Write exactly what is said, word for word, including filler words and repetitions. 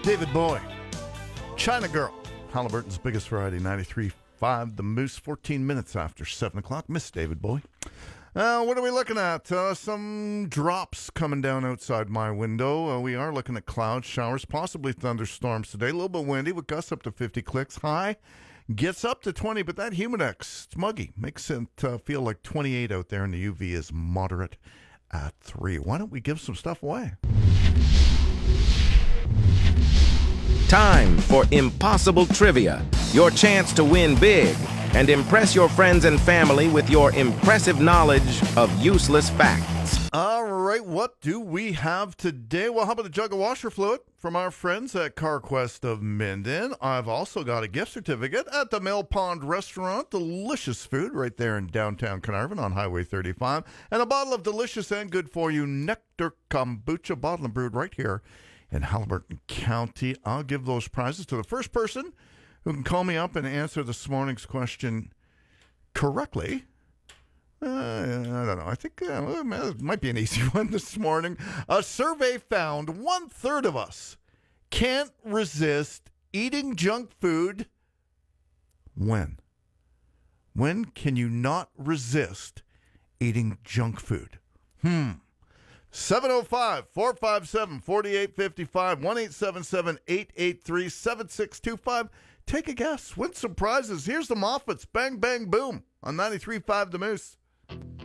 David Bowie, China Girl, Halliburton's biggest variety, ninety-three point five, The Moose, fourteen minutes after seven o'clock. Miss David Bowie. Uh, what are we looking at? Uh, some drops coming down outside my window. Uh, we are looking at cloud showers, possibly thunderstorms today. A little bit windy with gusts up to fifty clicks. High gets up to twenty, but that Humidex, it's muggy. Makes it uh, feel like twenty-eight out there, and the U V is moderate at three. Why don't we give some stuff away? Time for Impossible Trivia, your chance to win big and impress your friends and family with your impressive knowledge of useless facts. All right, what do we have today? Well, how about a jug of washer fluid from our friends at CarQuest of Minden? I've also got a gift certificate at the Mill Pond Restaurant. Delicious food right there in downtown Carnarvon on Highway thirty-five. And a bottle of delicious and good-for-you Nectar Kombucha, bottled and brewed right here in Halliburton County. I'll give those prizes to the first person who can call me up and answer this morning's question correctly. Uh, I don't know. I think uh, it might be an easy one this morning. A survey found one-third of us can't resist eating junk food. When? When can you not resist eating junk food? Hmm. seven oh five, four five seven, four eight five five, one eight seven seven, eight eight three, seven six two five. Take a guess. Win some prizes. Here's the Moffats. Bang, bang, boom on ninety-three point five The Moose.